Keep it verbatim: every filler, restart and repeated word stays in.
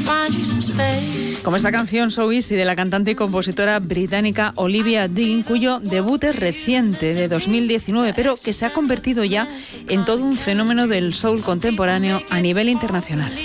Como esta canción So Easy de la cantante y compositora británica Olivia Dean, cuyo debut es reciente, de dos mil diecinueve, pero que se ha convertido ya en todo un fenómeno del soul contemporáneo a nivel internacional.